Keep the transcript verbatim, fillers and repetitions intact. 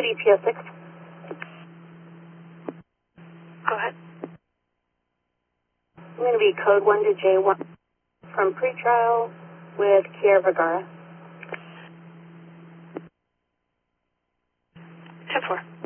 E T S six. Go ahead. I'm going to be code one to J one from pretrial with Kier Vergara. ten four.